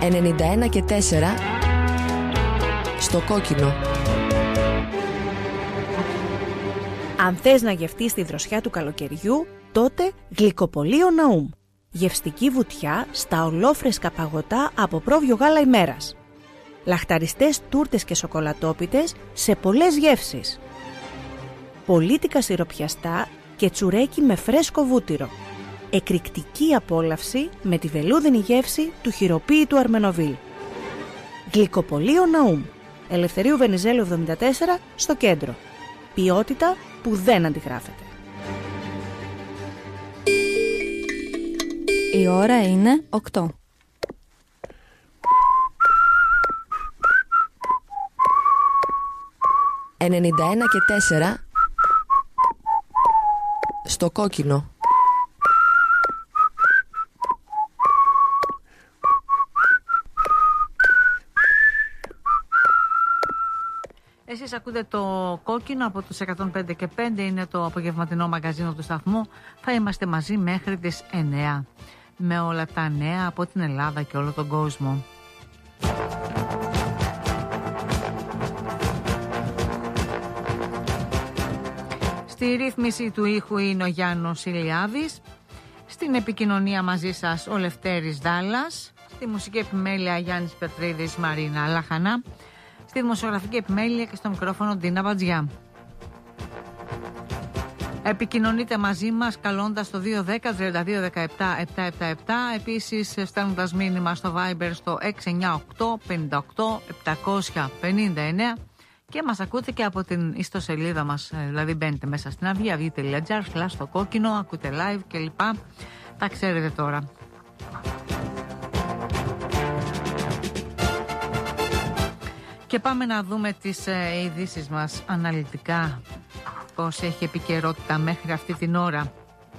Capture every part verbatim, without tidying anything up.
ενενήντα ένα και τέσσερα στο κόκκινο. Αν θες να γευτείς τη δροσιά του καλοκαιριού, τότε γλυκοπωλείο Ναούμ. Γευστική βουτιά στα ολόφρεσκα παγωτά από πρόβιο γάλα ημέρας. Λαχταριστές τούρτες και σοκολατόπιτες σε πολλές γεύσεις. Πολίτικα σιροπιαστά και τσουρέκι με φρέσκο βούτυρο. Εκρηκτική απόλαυση με τη βελούδινη γεύση του χειροποίητου Αρμενοβίλ. Γλυκοπωλείο Ναούμ. Ελευθερίου Βενιζέλου εβδομήντα τέσσερα στο κέντρο. Ποιότητα που δεν αντιγράφεται. Η ώρα είναι οκτώ. ενενήντα ένα και τέσσερα στο κόκκινο. Εσείς ακούτε το κόκκινο από τους εκατόν πέντε και πέντε, είναι το απογευματινό μαγαζίνο του σταθμού. Θα είμαστε μαζί μέχρι τις εννέα με όλα τα νέα από την Ελλάδα και όλο τον κόσμο. Στη ρύθμιση του ήχου είναι ο Γιάννος Ηλιάδης. Στην επικοινωνία μαζί σας ο Λευτέρης Δάλλας. Στη μουσική επιμέλεια Γιάννης Πετρίδης, Μαρίνα Λαχανά. Στη δημοσιογραφική επιμέλεια και στο μικρόφωνο Ντίνα Μπατζιά. Επικοινωνείτε μαζί μας καλώντας το δύο δέκα τριάντα δύο δεκαεπτά επτακόσια εβδομήντα επτά. Επίσης στέλνοντας μήνυμα στο Viber στο έξι εννιά οκτώ πενήντα οκτώ επτακόσια πενήντα εννέα. Και μας ακούτε και από την ιστοσελίδα μας, δηλαδή μπαίνετε μέσα στην αυγή, αυγή τελεία τζι άρ, slash το κόκκινο, ακούτε live κλπ. Τα ξέρετε τώρα. Και πάμε να δούμε τις ε, ειδήσεις μας αναλυτικά, πώς έχει επικαιρότητα μέχρι αυτή την ώρα.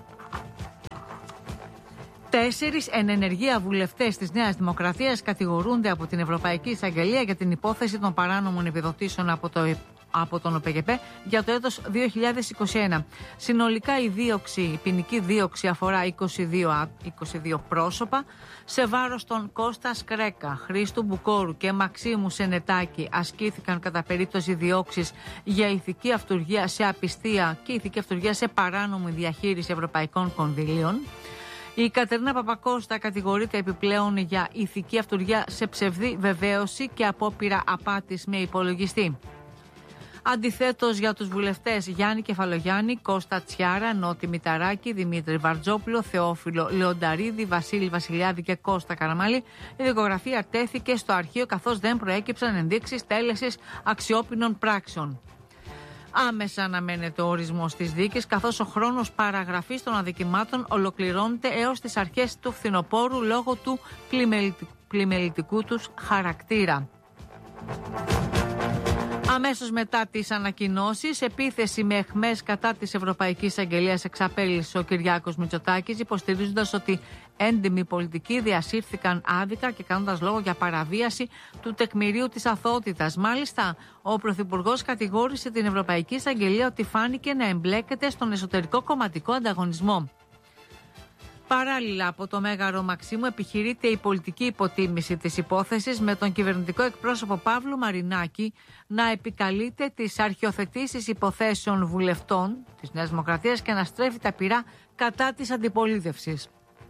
Τέσσερις εν ενεργεία βουλευτές της Νέας Δημοκρατίας κατηγορούνται από την Ευρωπαϊκή Εισαγγελία για την υπόθεση των παράνομων επιδοτήσεων από, το, από τον ΟΠΕΚΕΠ για το έτος δύο χιλιάδες είκοσι ένα. Συνολικά η δίωξη, η ποινική δίωξη αφορά είκοσι δύο, είκοσι δύο πρόσωπα. Σε βάρος των Κώστα Σκρέκα, Χρήστου Μπουκόρου και Μαξίμου Σενετάκη ασκήθηκαν κατά περίπτωση διώξεις για ηθική αυτουργία σε απιστία και ηθική αυτουργία σε παράνομη διαχείριση ευρωπαϊκών κονδυλίων. Η Κατερίνα Παπακώστα κατηγορείται επιπλέον για ηθική αυτουργία σε ψευδή βεβαίωση και απόπειρα απάτης με υπολογιστή. Αντιθέτως, για τους βουλευτές Γιάννη Κεφαλογιάννη, Κώστα Τσιάρα, Νότι Μηταράκη, Δημήτρη Βαρτζόπουλο, Θεόφιλο Λεονταρίδη, Βασίλη Βασιλιάδη και Κώστα Καραμάλη, η δικογραφία τέθηκε στο αρχείο καθώς δεν προέκυψαν ενδείξεις τέλεσης αξιόπινων πράξεων. Άμεσα αναμένεται ο ορισμός της δίκης, καθώς ο χρόνος παραγραφής των αδικημάτων ολοκληρώνεται έως τις αρχές του φθινοπόρου λόγω του πλημελητικού τους χαρακτήρα. Αμέσως μετά τις ανακοινώσεις, επίθεση με αιχμές κατά της Ευρωπαϊκής Αγγελίας εξαπέλυσε ο Κυριάκος Μητσοτάκης, υποστηρίζοντας ότι έντιμοι πολιτικοί διασύρθηκαν άδικα και κάνοντας λόγο για παραβίαση του τεκμηρίου της αθωότητας. Μάλιστα, ο Πρωθυπουργός κατηγόρησε την Ευρωπαϊκή Αγγελία ότι φάνηκε να εμπλέκεται στον εσωτερικό κομματικό ανταγωνισμό. Παράλληλα, από το Μέγαρο Μαξίμου επιχειρείται η πολιτική υποτίμηση της υπόθεσης, με τον κυβερνητικό εκπρόσωπο Παύλο Μαρινάκη να επικαλείται τις αρχιοθετήσεις υποθέσεων βουλευτών της Νέας Δημοκρατίας και να στρέφει τα πυρά κατά της αντιπολίτευσης.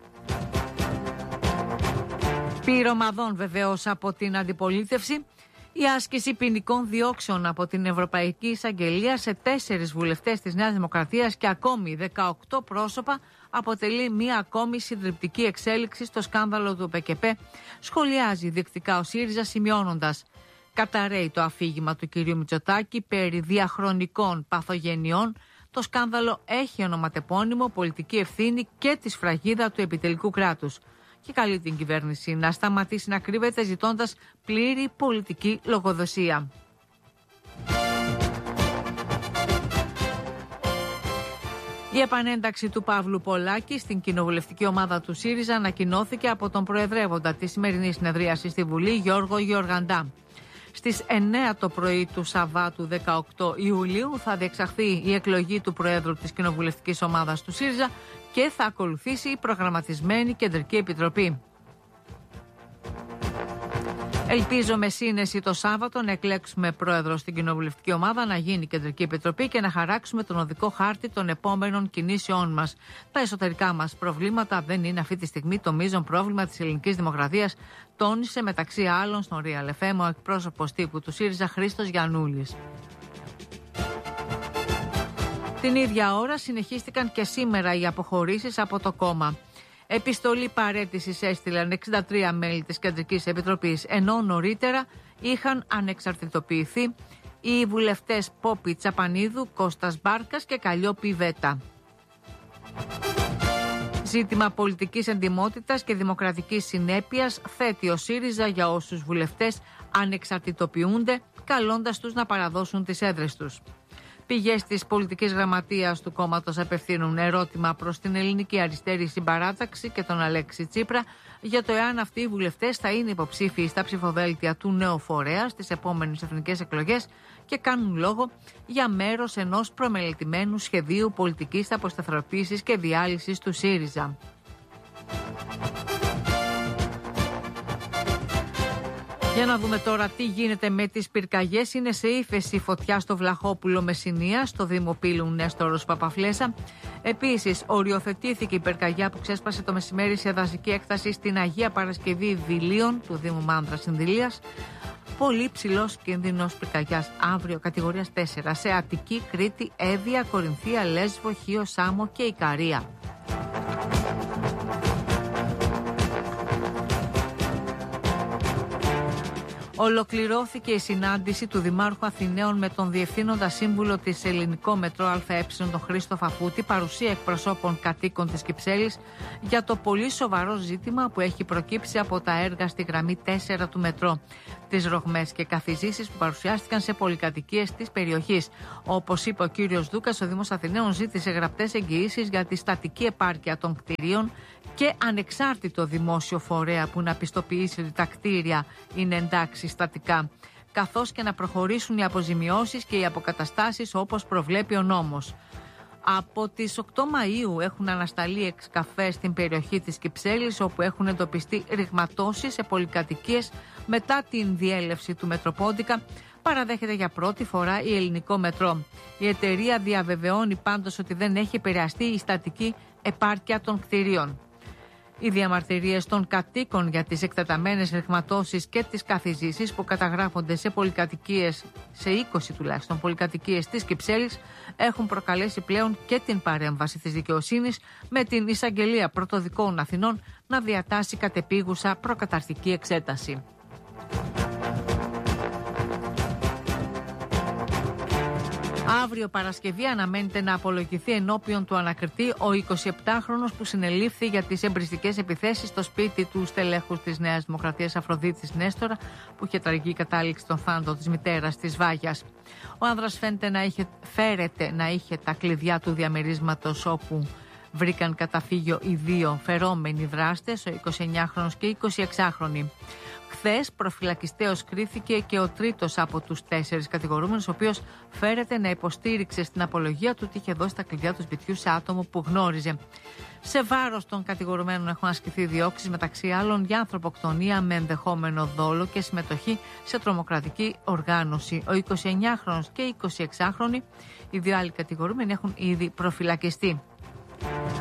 Πυρομαδών βεβαίως από την αντιπολίτευση, η άσκηση ποινικών διώξεων από την Ευρωπαϊκή Εισαγγελία σε τέσσερις βουλευτές της Νέας Δημοκρατίας και ακόμη δεκαοκτώ πρόσωπα αποτελεί μία ακόμη συντριπτική εξέλιξη στο σκάνδαλο του ΟΠΕΚΕΠ, σχολιάζει δεικτικά ο ΣΥΡΙΖΑ, σημειώνοντας: καταρρέει το αφήγημα του κυρίου Μητσοτάκη περί διαχρονικών παθογενειών. Το σκάνδαλο έχει ονοματεπώνυμο πολιτική ευθύνη και τη σφραγίδα του επιτελικού κράτους. Και καλεί την κυβέρνηση να σταματήσει να κρύβεται, ζητώντας πλήρη πολιτική λογοδοσία. Η επανένταξη του Παύλου Πολάκη στην κοινοβουλευτική ομάδα του ΣΥΡΙΖΑ ανακοινώθηκε από τον προεδρεύοντα της σημερινής συνεδρίασης στη Βουλή, Γιώργο Γεωργαντά. Στις εννέα το πρωί του Σαββάτου δεκαοκτώ Ιουλίου θα διεξαχθεί η εκλογή του Προέδρου της κοινοβουλευτικής ομάδας του ΣΥΡΙΖΑ και θα ακολουθήσει η προγραμματισμένη Κεντρική Επιτροπή. Ελπίζω με σύνεση το Σάββατο να εκλέξουμε πρόεδρο στην κοινοβουλευτική ομάδα, να γίνει κεντρική επιτροπή και να χαράξουμε τον οδικό χάρτη των επόμενων κινήσεών μας. Τα εσωτερικά μας προβλήματα δεν είναι αυτή τη στιγμή το μείζον πρόβλημα της ελληνικής δημοκρατίας, τόνισε μεταξύ άλλων στον Real εφ εμ ο εκπρόσωπος τύπου του ΣΥΡΙΖΑ Χρήστος Γιαννούλης. Την ίδια ώρα συνεχίστηκαν και σήμερα οι αποχωρήσεις από το κόμμα. Επιστολή παραίτησης έστειλαν εξήντα τρία μέλη της Κεντρικής Επιτροπής, ενώ νωρίτερα είχαν ανεξαρτητοποιηθεί οι βουλευτές Πόπη Τσαπανίδου, Κώστας Μπάρκας και Καλλιόπη Βέτα. Ζήτημα πολιτικής εντιμότητας και δημοκρατικής συνέπειας θέτει ο ΣΥΡΙΖΑ για όσους βουλευτές ανεξαρτητοποιούνται, καλώντας τους να παραδώσουν τις έδρες τους. Πηγές της πολιτικής γραμματείας του κόμματος απευθύνουν ερώτημα προς την Ελληνική Αριστερή Συμπαράταξη και τον Αλέξη Τσίπρα για το εάν αυτοί οι βουλευτές θα είναι υποψήφιοι στα ψηφοδέλτια του νέου φορέα στις επόμενες εθνικές εκλογές και κάνουν λόγο για μέρος ενός προμελετημένου σχεδίου πολιτικής αποσταθεροποίησης και διάλυσης του ΣΥΡΙΖΑ. Για να δούμε τώρα τι γίνεται με τις πυρκαγιές. Είναι σε ύφεση φωτιά στο Βλαχόπουλο Μεσσηνία, στο Δήμο Πύλου Νέστορος Παπαφλέσσα. Επίσης, οριοθετήθηκε η πυρκαγιά που ξέσπασε το μεσημέρι σε δασική έκταση στην Αγία Παρασκευή Δηλίων του Δήμου Μάνδρας Συνδηλίας. Πολύ ψηλός κίνδυνος πυρκαγιάς αύριο, κατηγορίας τέσσερα, σε Αττική, Κρήτη, Εύβοια, Κορινθία, Λέσβο, Χίο, Σάμο και Ικαρία. Ολοκληρώθηκε η συνάντηση του Δημάρχου Αθηναίων με τον Διευθύνοντα Σύμβουλο της Ελληνικό Μετρό ΑΕ, τον Χρήστο Φαφούτη, παρουσία εκπροσώπων κατοίκων της Κυψέλης για το πολύ σοβαρό ζήτημα που έχει προκύψει από τα έργα στη γραμμή τέσσερα του μετρό. Τις ρογμές και καθιζήσεις που παρουσιάστηκαν σε πολυκατοικίες της περιοχής. Όπως είπε ο κύριος Δούκας, ο Δήμος Αθηναίων ζήτησε γραπτές εγγυήσεις για τη στατική επάρκεια των κτηρίων και ανεξάρτητο δημόσιο φορέα που να πιστοποιήσει ότι τα κτίρια είναι εντάξει στατικά, καθώς και να προχωρήσουν οι αποζημιώσεις και οι αποκαταστάσεις όπως προβλέπει ο νόμος. Από τις οκτώ Μαΐου έχουν ανασταλεί εξκαφές στην περιοχή της Κυψέλης, όπου έχουν εντοπιστεί ρηγματώσεις σε πολυκατοικίες μετά την διέλευση του Μετροπόντικα. Παραδέχεται για πρώτη φορά η Ελληνικό Μετρό. Η εταιρεία διαβεβαιώνει πάντως ότι δεν έχει επηρεαστεί η στατική επάρκεια των κτηρίων. Οι διαμαρτυρίες των κατοίκων για τις εκτεταμένες ρηγματώσεις και τις καθιζήσεις που καταγράφονται σε πολυκατοικίες, σε είκοσι τουλάχιστον πολυκατοικίες της Κυψέλης, έχουν προκαλέσει πλέον και την παρέμβαση της δικαιοσύνης, με την Εισαγγελία Πρωτοδικών Αθηνών να διατάσει κατεπίγουσα προκαταρκτική εξέταση. Αύριο Παρασκευή αναμένεται να απολογηθεί ενώπιον του ανακριτή ο εικοσιεπτάχρονος που συνελήφθη για τις εμπριστικές επιθέσεις στο σπίτι του στελέχους της Νέας Δημοκρατίας Αφροδίτης Νέστορα, που είχε τραγική κατάληξη στον θάνατο της μητέρας της Βάγιας. Ο άνδρας φαίνεται να είχε, φέρεται να είχε τα κλειδιά του διαμερίσματος όπου βρήκαν καταφύγιο οι δύο φερόμενοι δράστες, ο εικοσιεννιάχρονος και η εικοσιεξάχρονη. Χθες προφυλακιστέως κρίθηκε και ο τρίτος από τους τέσσερις κατηγορούμενους, ο οποίος φέρεται να υποστήριξε στην απολογία του ότι είχε δώσει τα κλειδιά του σπιτιού σε άτομο που γνώριζε. Σε βάρος των κατηγορουμένων έχουν ασκηθεί διώξεις, μεταξύ άλλων για ανθρωποκτονία με ενδεχόμενο δόλο και συμμετοχή σε τρομοκρατική οργάνωση. Ο εικοσιεννιάχρονος και η εικοσιεξάχρονη, οι δύο άλλοι κατηγορούμενοι, έχουν ήδη προφυλακιστεί.